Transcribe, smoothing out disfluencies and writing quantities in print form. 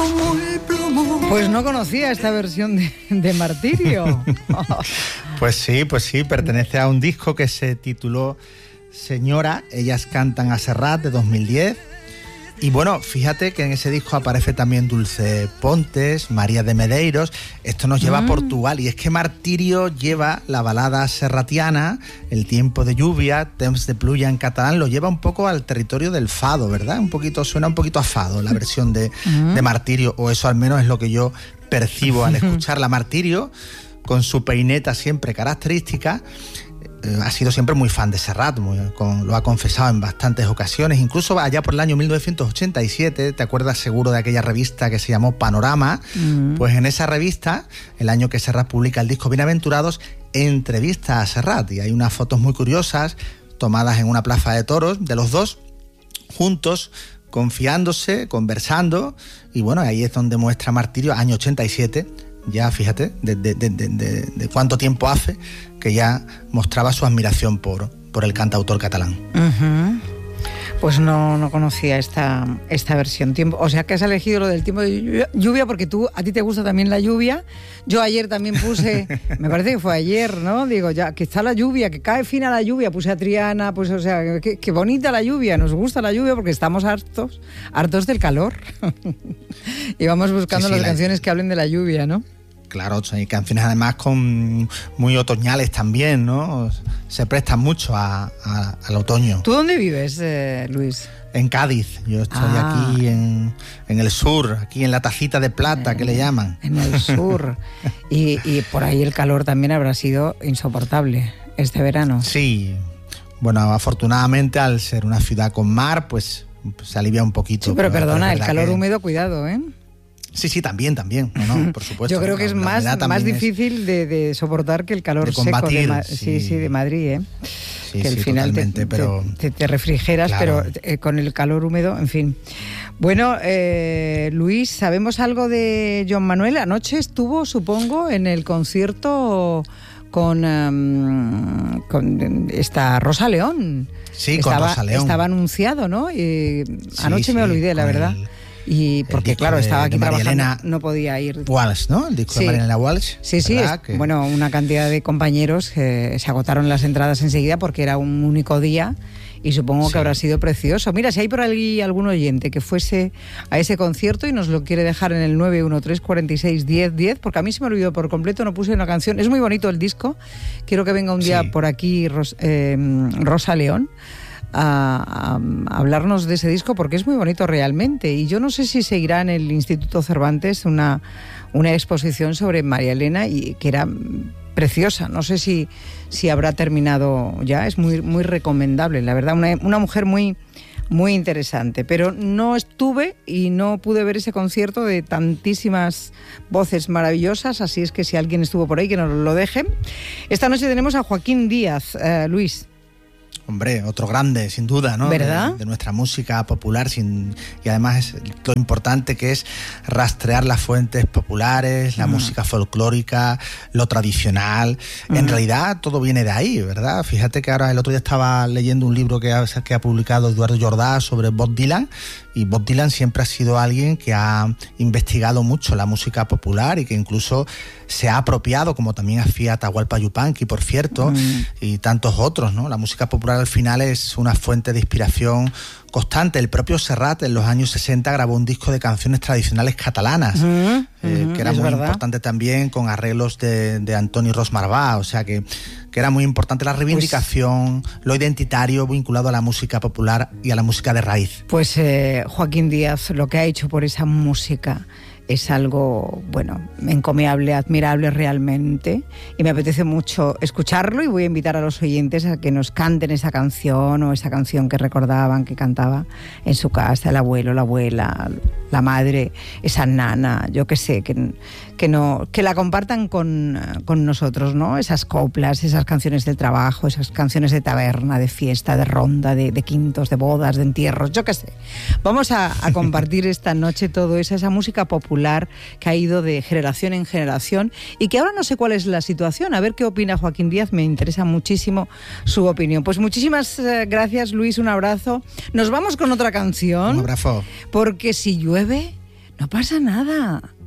como el plomo. Pues no conocía esta versión de Martirio. Pues sí, pertenece a un disco que se tituló Señora, ellas cantan a Serrat, de 2010. Y bueno, fíjate que en ese disco aparece también Dulce Pontes, María de Medeiros. Esto nos lleva a Portugal, y es que Martirio lleva la balada serratiana, El tiempo de lluvia, Temps de pluja en catalán, lo lleva un poco al territorio del fado, ¿verdad? Suena un poquito a fado la versión de Martirio, o eso al menos es lo que yo percibo al escucharla. Martirio, con su peineta siempre característica, ha sido siempre muy fan de Serrat, lo ha confesado en bastantes ocasiones, incluso allá por el año 1987, ¿te acuerdas seguro de aquella revista que se llamó Panorama? Pues en esa revista, el año que Serrat publica el disco Bienaventurados, entrevista a Serrat, y hay unas fotos muy curiosas tomadas en una plaza de toros de los dos juntos, confiándose, conversando, y bueno, ahí es donde muestra Martirio, año 87, ya fíjate de cuánto tiempo hace que ya mostraba su admiración por el cantautor catalán. Pues no conocía esta versión. O sea que has elegido lo del tiempo de lluvia porque a ti te gusta también la lluvia. Yo ayer también puse, me parece que fue ayer, ¿no? Digo, ya que está la lluvia, que cae fina la lluvia, puse a Triana, pues o sea, qué bonita la lluvia, nos gusta la lluvia porque estamos hartos del calor. Y vamos buscando las canciones que hablen de la lluvia, ¿no? Claro, hay canciones además muy otoñales también, ¿no? Se prestan mucho al otoño. ¿Tú dónde vives, Luis? En Cádiz. Yo estoy aquí en el sur, aquí en la tacita de plata que le llaman. En el sur. y por ahí el calor también habrá sido insoportable este verano. Sí. Bueno, afortunadamente al ser una ciudad con mar, pues se alivia un poquito. Sí, pero perdona, el calor húmedo, cuidado, ¿eh? Sí, también, no, por supuesto. Yo creo que es más difícil de soportar que el calor de combatir, seco de Madrid, ¿eh? Sí, que al final te refrigeras, claro. Pero con el calor húmedo, en fin. Bueno, Luis, ¿sabemos algo de Joan Manuel? Anoche estuvo, supongo, en el concierto con esta Rosa León. Sí, con Rosa León. Estaba anunciado, ¿no? Anoche me olvidé, la verdad. Y porque claro, estaba aquí trabajando, no podía ir. Walsh, ¿no? El disco de María Elena Walsh. Sí, bueno, una cantidad de compañeros que se agotaron las entradas enseguida porque era un único día y supongo que habrá sido precioso. Mira, si hay por ahí algún oyente que fuese a ese concierto y nos lo quiere dejar en el 913 46 10 10, porque a mí se me olvidó por completo, no puse una canción. Es muy bonito el disco. Quiero que venga un día por aquí Rosa León a hablarnos de ese disco porque es muy bonito realmente, y yo no sé si seguirá en el Instituto Cervantes una exposición sobre María Elena, y que era preciosa. No sé si habrá terminado ya. Es muy, muy recomendable, la verdad, una mujer muy, muy interesante, pero no estuve y no pude ver ese concierto de tantísimas voces maravillosas, así es que si alguien estuvo por ahí que nos lo deje. Esta noche tenemos a Joaquín Díaz, Luis. Hombre, otro grande, sin duda, ¿no? ¿Verdad? De nuestra música popular, y además es lo importante que es rastrear las fuentes populares, la música folclórica, lo tradicional. En realidad todo viene de ahí, ¿verdad? Fíjate que ahora el otro día estaba leyendo un libro que ha publicado Eduardo Jordá sobre Bob Dylan, y Bob Dylan siempre ha sido alguien que ha investigado mucho la música popular y que incluso se ha apropiado, como también hacía Atahualpa Yupanqui, por cierto, y tantos otros, ¿no? La música popular al final es una fuente de inspiración constante. El propio Serrat en los años 60 grabó un disco de canciones tradicionales catalanas, que era muy importante también, con arreglos de Antoni Ros Marbà, o sea que era muy importante la reivindicación, lo identitario vinculado a la música popular y a la música de raíz. Pues Joaquín Díaz, lo que ha hecho por esa música es algo, bueno, encomiable, admirable realmente, y me apetece mucho escucharlo, y voy a invitar a los oyentes a que nos canten esa canción, o esa canción que recordaban que cantaba en su casa el abuelo, la abuela, la madre, esa nana, yo qué sé, que la compartan con nosotros, ¿no? Esas coplas, esas canciones del trabajo, esas canciones de taberna, de fiesta, de ronda, de quintos, de bodas, de entierros, yo qué sé. Vamos a compartir esta noche todo eso, esa música popular que ha ido de generación en generación y que ahora no sé cuál es la situación. A ver qué opina Joaquín Díaz, me interesa muchísimo su opinión. Pues muchísimas gracias, Luis, un abrazo. Nos vamos con otra canción. Un abrazo. Porque si llueve, No pasa nada.